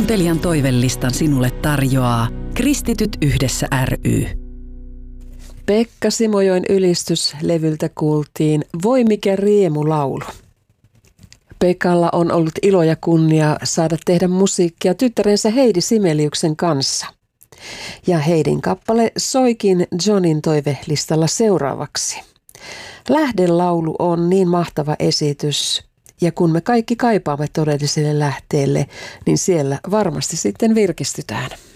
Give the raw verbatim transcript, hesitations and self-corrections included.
Kuuntelijan toivellistan sinulle tarjoaa Kristityt yhdessä ry. Pekka Simojoen ylistyslevyltä kuultiin Voi mikä riemulaulu. Pekalla on ollut ilo ja kunnia saada tehdä musiikkia tyttärensä Heidi Simeliuksen kanssa. Ja Heidin kappale soikin Johnin toivelistalla seuraavaksi. Lähdelaulu on niin mahtava esitys, ja kun me kaikki kaipaamme todelliselle lähteelle, niin siellä varmasti sitten virkistytään.